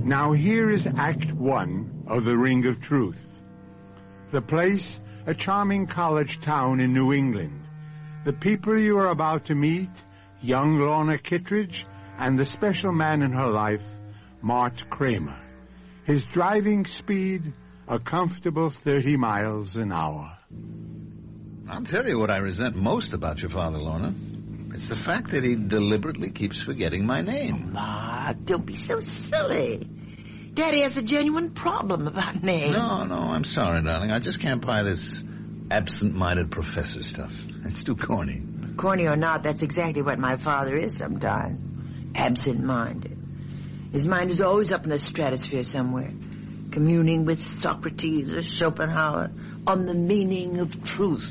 Now here is Act 1 of The Ring of Truth. The place, a charming college town in New England. The people you are about to meet, young Lorna Kittredge and the special man in her life, Mart Kramer. His driving speed, a comfortable 30 miles an hour. I'll tell you what I resent most about your father, Lorna. It's the fact that he deliberately keeps forgetting my name. Mark, don't be so silly. Daddy has a genuine problem about names. No, I'm sorry, darling. I just can't buy this absent-minded professor stuff. It's too corny. Corny or not, that's exactly what my father is sometimes. Absent-minded. His mind is always up in the stratosphere somewhere, communing with Socrates or Schopenhauer on the meaning of truth.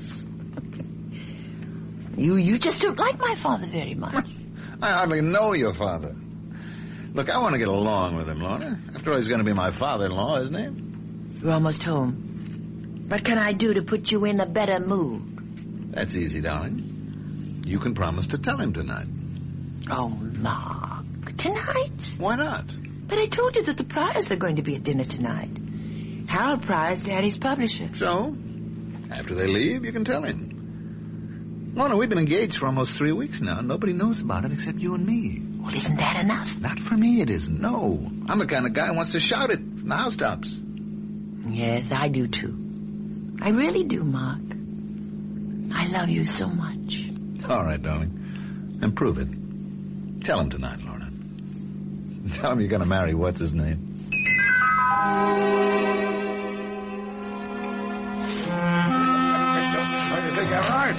You just don't like my father very much. I hardly know your father. Look, I want to get along with him, Lorna. After all, he's going to be my father-in-law, isn't he? You're almost home. What can I do to put you in a better mood? That's easy, darling. You can promise to tell him tonight. Oh, Mark. Tonight? Why not? But I told you that the Pryors are going to be at dinner tonight. Harold Pryor's Daddy's publisher. So, after they leave, you can tell him. Lorna, we've been engaged for almost 3 weeks now. Nobody knows about it except you and me. Well, isn't that enough? Not for me, it isn't. No. I'm the kind of guy who wants to shout it from the housetops. Yes, I do, too. I really do, Mark. I love you so much. All right, darling. And prove it. Tell him tonight, Lorna. Tell him you're going to marry what's-his-name. What do you think I'm right?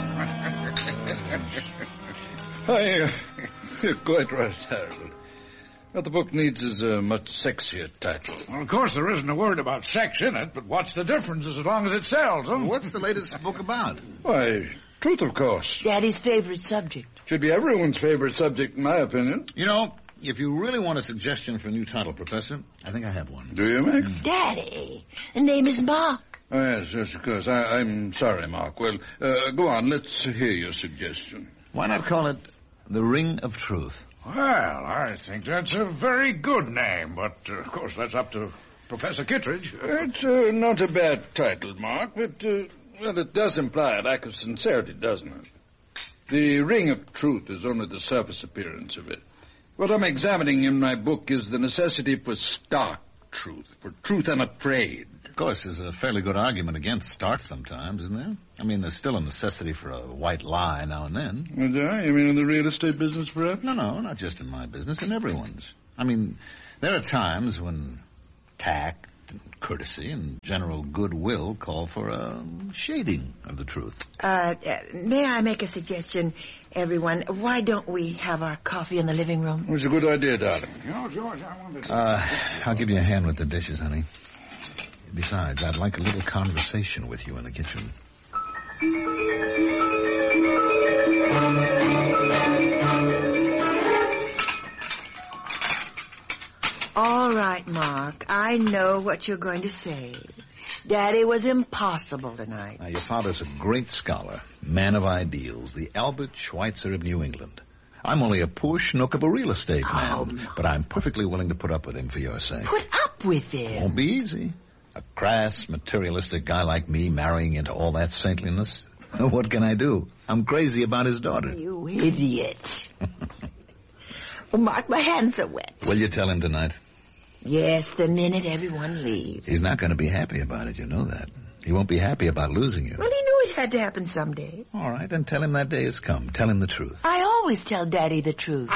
You're quite right, Harold. What the book needs is a much sexier title. Well, of course, there isn't a word about sex in it, but what's the difference as long as it sells, huh? What's the latest book about? Why, truth, of course. Daddy's favorite subject. Should be everyone's favorite subject, in my opinion. You know, if you really want a suggestion for a new title, Professor, I think I have one. Do you, Mac? Daddy, the name is Mark. Oh, yes, of course. I'm sorry, Mark. Well, go on. Let's hear your suggestion. Why not call it The Ring of Truth? Well, I think that's a very good name, but, of course, that's up to Professor Kittredge. It's not a bad title, Mark, but, well, it does imply a lack of sincerity, doesn't it? The Ring of Truth is only the surface appearance of it. What I'm examining in my book is the necessity for stark truth, for truth unafraid. Of course, there's a fairly good argument against stark sometimes, isn't there? I mean, there's still a necessity for a white lie now and then. You mean in the real estate business, perhaps? No, not just in my business, in everyone's. I mean, there are times when tact and courtesy and general goodwill call for a shading of the truth. May I make a suggestion, everyone? Why don't we have our coffee in the living room? It's a good idea, darling. No, George, I wanted to... I'll give you a hand with the dishes, honey. Besides, I'd like a little conversation with you in the kitchen. All right, Mark. I know what you're going to say. Daddy was impossible tonight. Now, your father's a great scholar, man of ideals, the Albert Schweitzer of New England. I'm only a poor schnook of a real estate man, but I'm perfectly willing to put up with him for your sake. Put up with him? Won't be easy. A crass, materialistic guy like me marrying into all that saintliness. What can I do? I'm crazy about his daughter. You idiot. Oh, Mark, my hands are wet. Will you tell him tonight? Yes, the minute everyone leaves. He's not going to be happy about it, you know that. He won't be happy about losing you. Well, he knew it had to happen someday. All right, then tell him that day has come. Tell him the truth. I always tell Daddy the truth.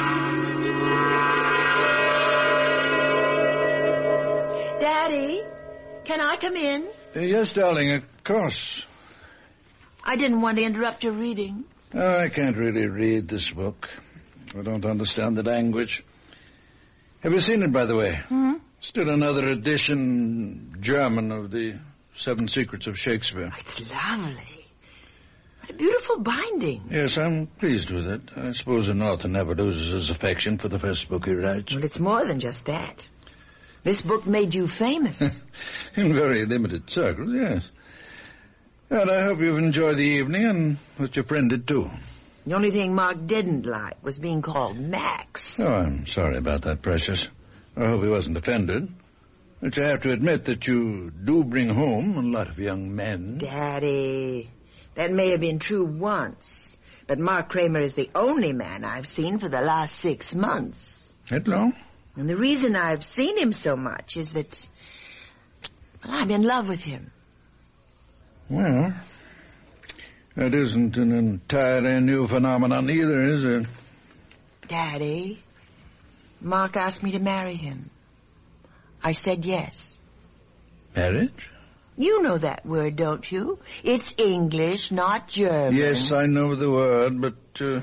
Daddy, can I come in? Yes, darling, of course. I didn't want to interrupt your reading. Oh, I can't really read this book. I don't understand the language. Have you seen it, by the way? Hmm? Still another edition, German, of the 7 Secrets of Shakespeare. Oh, it's lovely. What a beautiful binding. Yes, I'm pleased with it. I suppose an author never loses his affection for the first book he writes. Well, it's more than just that. This book made you famous. In very limited circles, yes. And I hope you've enjoyed the evening and that your friend did too. The only thing Mark didn't like was being called Max. Oh, I'm sorry about that, Precious. I hope he wasn't offended. But you have to admit that you do bring home a lot of young men. Daddy, that may have been true once, but Mark Kramer is the only man I've seen for the last 6 months. That long? And the reason I've seen him so much is that I'm in love with him. Well, that isn't an entirely new phenomenon either, is it? Daddy, Mark asked me to marry him. I said yes. Marriage? You know that word, don't you? It's English, not German. Yes, I know the word, but,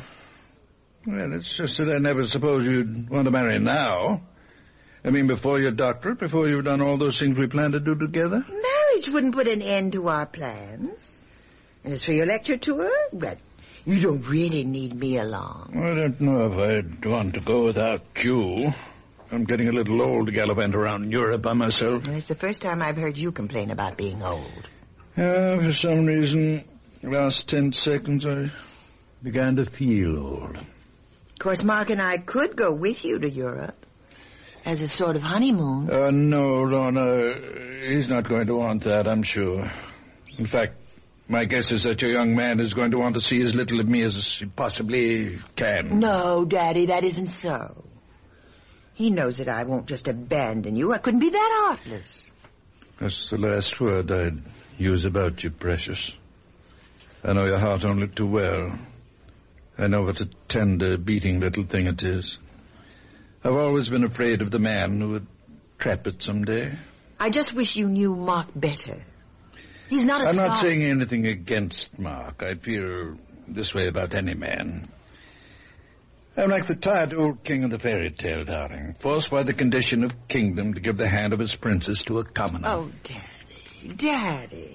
well, it's just that I never supposed you'd want to marry now. I mean, before your doctorate, before you've done all those things we plan to do together. Marriage wouldn't put an end to our plans. And as for your lecture tour, well, you don't really need me along. I don't know if I'd want to go without you. I'm getting a little old to gallivant around Europe by myself. And it's the first time I've heard you complain about being old. For some reason, the last 10 seconds, I began to feel old. Of course, Mark and I could go with you to Europe as a sort of honeymoon. No, Lorna, he's not going to want that, I'm sure. In fact, my guess is that your young man is going to want to see as little of me as he possibly can. No, Daddy, that isn't so. He knows that I won't just abandon you. I couldn't be that heartless. That's the last word I'd use about you, precious. I know your heart only too well. I know what a tender, beating little thing it is. I've always been afraid of the man who would trap it someday. I just wish you knew Mark better. He's not a I'm not saying anything against Mark. I feel this way about any man. I'm like the tired old king of the fairy tale, darling, forced by the condition of kingdom to give the hand of his princess to a commoner. Oh, Daddy, Daddy.